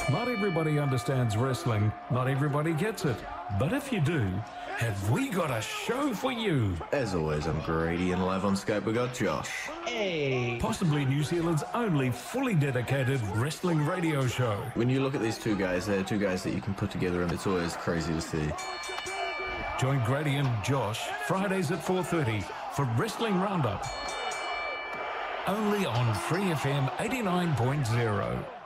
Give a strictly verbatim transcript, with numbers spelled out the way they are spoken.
Not everybody understands wrestling, not everybody gets it. But if you do, have we got a show for you? As always, I'm Grady, and live on Skype we got Josh. Hey! Possibly New Zealand's only fully dedicated wrestling radio show. When you look at these two guys, they're two guys that you can put together, and it's always crazy to see. Join Grady and Josh Fridays at four thirty for Wrestling Roundup. Only on Free F M eighty-nine point zero.